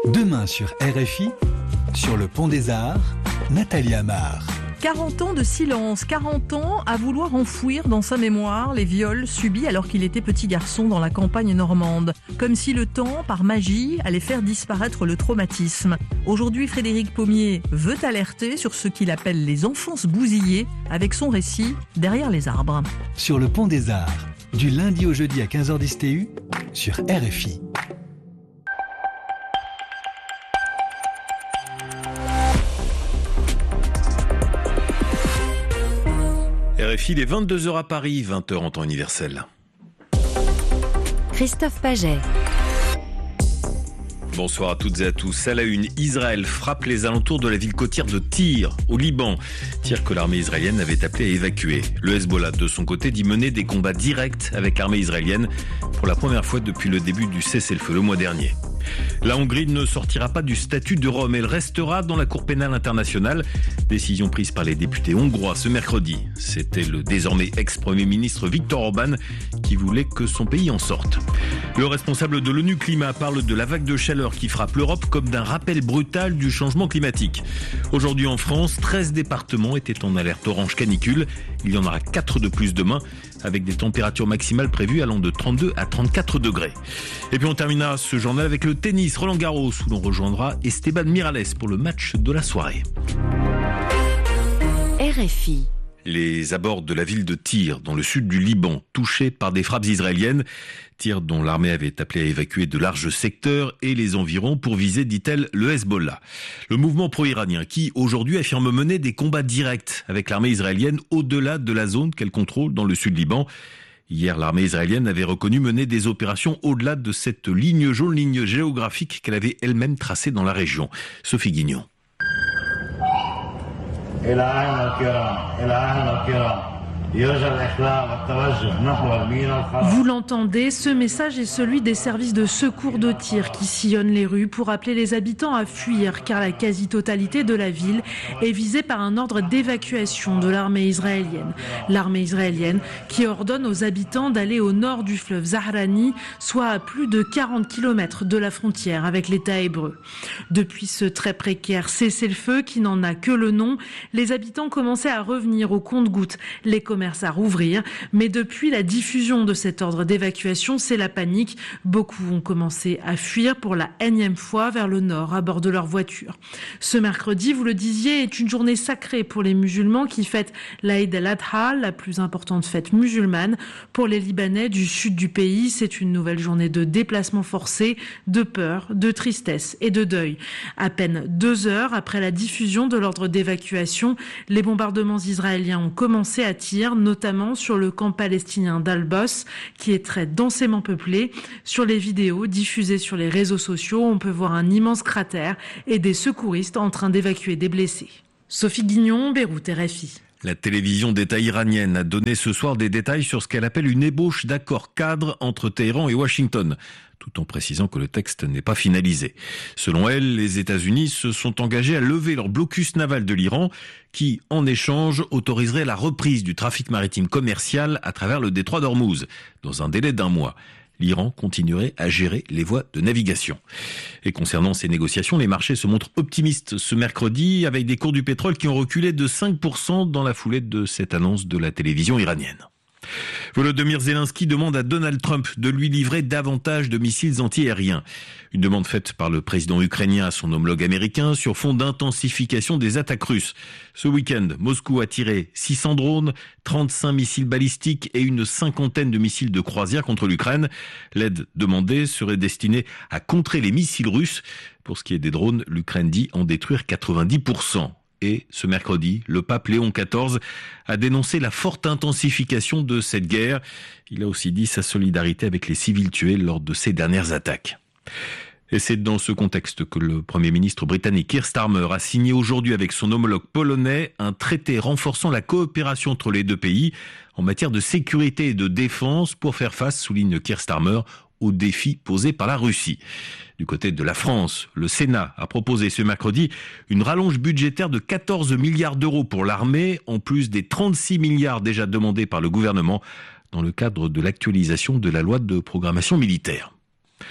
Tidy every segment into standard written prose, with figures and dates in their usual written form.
Demain sur RFI, sur le Pont des Arts, Nathalie Amar. 40 ans de silence, 40 ans à vouloir enfouir dans sa mémoire les viols subis alors qu'il était petit garçon dans la campagne normande. Comme si le temps, par magie, allait faire disparaître le traumatisme. Aujourd'hui, Frédéric Pommier veut alerter sur ce qu'il appelle les enfances bousillées avec son récit Derrière les arbres. Sur le Pont des Arts, du lundi au jeudi à 15h10 TU, sur RFI. RFI, il est 22h à Paris, 20h en temps universel. Christophe Paget. Bonsoir à toutes et à tous. À la une, Israël frappe les alentours de la ville côtière de Tyr, au Liban. Tyr que l'armée israélienne avait appelé à évacuer. Le Hezbollah, de son côté, dit mener des combats directs avec l'armée israélienne pour la première fois depuis le début du cessez-le-feu le mois dernier. La Hongrie ne sortira pas du statut de Rome. Elle restera dans la Cour pénale internationale. Décision prise par les députés hongrois ce mercredi. C'était le désormais ex-premier ministre Viktor Orban qui voulait que son pays en sorte. Le responsable de l'ONU Climat parle de la vague de chaleur qui frappe l'Europe comme d'un rappel brutal du changement climatique. Aujourd'hui en France, 13 départements étaient en alerte orange canicule. Il y en aura 4 de plus demain, avec des températures maximales prévues allant de 32 à 34 degrés. Et puis on terminera ce journal avec le tennis Roland Garros, où l'on rejoindra Esteban Miralles pour le match de la soirée. RFI. Les abords de la ville de Tyr, dans le sud du Liban, touchés par des frappes israéliennes. Tyr dont l'armée avait appelé à évacuer de larges secteurs et les environs pour viser, dit-elle, le Hezbollah. Le mouvement pro-iranien qui, aujourd'hui, affirme mener des combats directs avec l'armée israélienne au-delà de la zone qu'elle contrôle dans le sud Liban. Hier, l'armée israélienne avait reconnu mener des opérations au-delà de cette ligne jaune, ligne géographique qu'elle avait elle-même tracée dans la région. Sophie Guignon. Vous l'entendez, ce message est celui des services de secours de Tyr qui sillonnent les rues pour appeler les habitants à fuir car la quasi-totalité de la ville est visée par un ordre d'évacuation de l'armée israélienne. L'armée israélienne qui ordonne aux habitants d'aller au nord du fleuve Zahrani, soit à plus de 40 km de la frontière avec l'État hébreu. Depuis ce très précaire cessez-le-feu qui n'en a que le nom, les habitants commençaient à revenir au compte-gouttes. Les commerces à rouvrir, mais depuis la diffusion de cet ordre d'évacuation, c'est la panique. Beaucoup ont commencé à fuir pour la énième fois vers le nord à bord de leur voiture. Ce mercredi, vous le disiez, est une journée sacrée pour les musulmans qui fêtent l'Aïd al-Adha, la plus importante fête musulmane. Pour les Libanais du sud du pays, c'est une nouvelle journée de déplacement forcé, de peur, de tristesse et de deuil. À peine 2 heures après la diffusion de l'ordre d'évacuation, les bombardements israéliens ont commencé à Tyr, notamment sur le camp palestinien d'Al-Bos, qui est très densément peuplé. Sur les vidéos diffusées sur les réseaux sociaux, on peut voir un immense cratère et des secouristes en train d'évacuer des blessés. Sophie Guignon, Beyrouth, RFI. La télévision d'État iranienne a donné ce soir des détails sur ce qu'elle appelle une ébauche d'accord cadre entre Téhéran et Washington, tout en précisant que le texte n'est pas finalisé. Selon elle, les États-Unis se sont engagés à lever leur blocus naval de l'Iran, qui, en échange, autoriserait la reprise du trafic maritime commercial à travers le détroit d'Ormuz, dans un délai d'1 mois. L'Iran continuerait à gérer les voies de navigation. Et concernant ces négociations, les marchés se montrent optimistes ce mercredi, avec des cours du pétrole qui ont reculé de 5% dans la foulée de cette annonce de la télévision iranienne. Volodymyr Zelensky demande à Donald Trump de lui livrer davantage de missiles antiaériens. Une demande faite par le président ukrainien à son homologue américain sur fond d'intensification des attaques russes. Ce week-end, Moscou a tiré 600 drones, 35 missiles balistiques et une 50aine de missiles de croisière contre l'Ukraine. L'aide demandée serait destinée à contrer les missiles russes. Pour ce qui est des drones, l'Ukraine dit en détruire 90%. Et ce mercredi, le pape Léon XIV a dénoncé la forte intensification de cette guerre. Il a aussi dit sa solidarité avec les civils tués lors de ces dernières attaques. Et c'est dans ce contexte que le Premier ministre britannique Keir Starmer a signé aujourd'hui avec son homologue polonais un traité renforçant la coopération entre les deux pays en matière de sécurité et de défense pour faire face, souligne Keir Starmer, aux défis posés par la Russie. Du côté de la France, le Sénat a proposé ce mercredi une rallonge budgétaire de 14 milliards d'euros pour l'armée, en plus des 36 milliards déjà demandés par le gouvernement dans le cadre de l'actualisation de la loi de programmation militaire.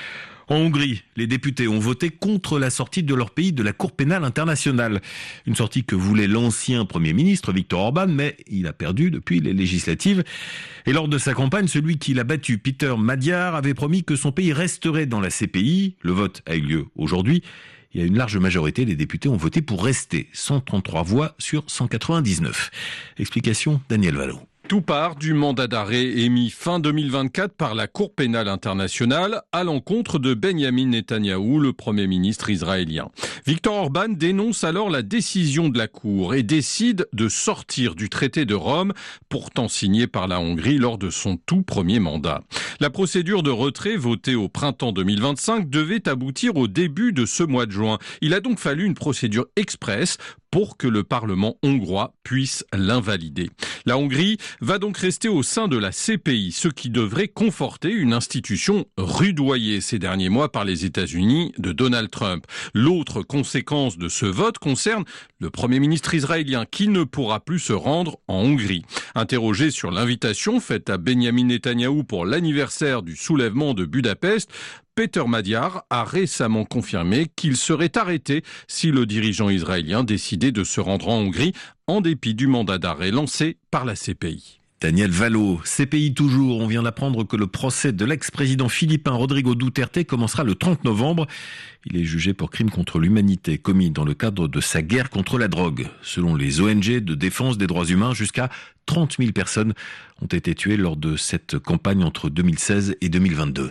En Hongrie, les députés ont voté contre la sortie de leur pays de la Cour pénale internationale. Une sortie que voulait l'ancien Premier ministre Viktor Orban, mais il a perdu depuis les législatives. Et lors de sa campagne, celui qui l'a battu, Péter Magyar, avait promis que son pays resterait dans la CPI. Le vote a eu lieu aujourd'hui. Il y a une large majorité des députés ont voté pour rester. 133 voix sur 199. Explication, Daniel Vallot. Tout part du mandat d'arrêt émis fin 2024 par la Cour pénale internationale à l'encontre de Benyamin Netanyahou, le Premier ministre israélien. Viktor Orban dénonce alors la décision de la Cour et décide de sortir du traité de Rome, pourtant signé par la Hongrie lors de son tout premier mandat. La procédure de retrait votée au printemps 2025 devait aboutir au début de ce mois de juin. Il a donc fallu une procédure express pour que le Parlement hongrois puisse l'invalider. La Hongrie va donc rester au sein de la CPI, ce qui devrait conforter une institution rudoyée ces derniers mois par les États-Unis de Donald Trump. L'autre conséquence de ce vote concerne le Premier ministre israélien qui ne pourra plus se rendre en Hongrie. Interrogé sur l'invitation faite à Benyamin Netanyahou pour l'anniversaire du soulèvement de Budapest, Péter Magyar a récemment confirmé qu'il serait arrêté si le dirigeant israélien décidait de se rendre en Hongrie en dépit du mandat d'arrêt lancé par la CPI. Daniel Vallot, CPI toujours. On vient d'apprendre que le procès de l'ex-président philippin Rodrigo Duterte commencera le 30 novembre. Il est jugé pour crimes contre l'humanité commis dans le cadre de sa guerre contre la drogue. Selon les ONG de défense des droits humains, jusqu'à 30 000 personnes ont été tuées lors de cette campagne entre 2016 et 2022.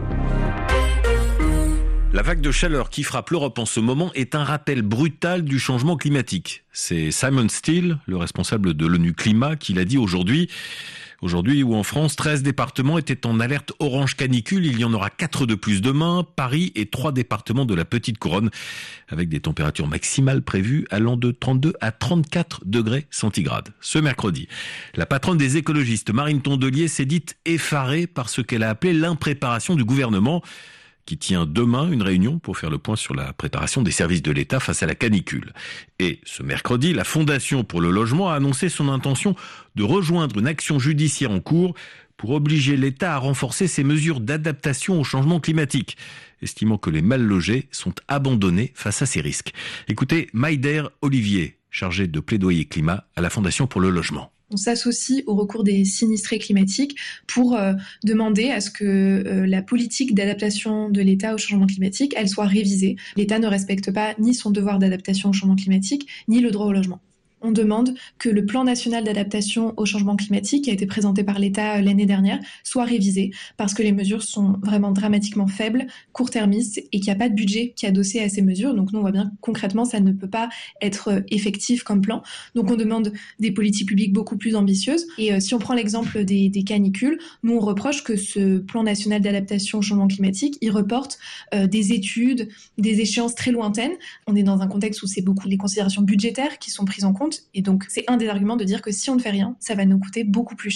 La vague de chaleur qui frappe l'Europe en ce moment est un rappel brutal du changement climatique. C'est Simon Steele, le responsable de l'ONU Climat, qui l'a dit aujourd'hui. Aujourd'hui, où en France, 13 départements étaient en alerte orange canicule, il y en aura 4 de plus demain, Paris et 3 départements de la Petite Couronne, avec des températures maximales prévues allant de 32 à 34 degrés centigrades. Ce mercredi, la patronne des écologistes, Marine Tondelier, s'est dite effarée par ce qu'elle a appelé l'impréparation du gouvernement, qui tient demain une réunion pour faire le point sur la préparation des services de l'État face à la canicule. Et ce mercredi, la Fondation pour le logement a annoncé son intention de rejoindre une action judiciaire en cours pour obliger l'État à renforcer ses mesures d'adaptation au changement climatique, estimant que les mal logés sont abandonnés face à ces risques. Écoutez Maïder Olivier, chargé de plaidoyer climat à la Fondation pour le logement. On s'associe au recours des sinistrés climatiques pour demander à ce que la politique d'adaptation de l'État au changement climatique, elle soit révisée. L'État ne respecte pas ni son devoir d'adaptation au changement climatique, ni le droit au logement. On demande que le plan national d'adaptation au changement climatique qui a été présenté par l'État l'année dernière soit révisé parce que les mesures sont vraiment dramatiquement faibles, court-termistes et qu'il n'y a pas de budget qui est adossé à ces mesures. Donc nous, on voit bien concrètement, ça ne peut pas être effectif comme plan. Donc on demande des politiques publiques beaucoup plus ambitieuses. Et si on prend l'exemple des canicules, nous on reproche que ce plan national d'adaptation au changement climatique, il reporte des études, des échéances très lointaines. On est dans un contexte où c'est beaucoup les considérations budgétaires qui sont prises en compte. Et donc, c'est un des arguments de dire que si on ne fait rien, ça va nous coûter beaucoup plus cher.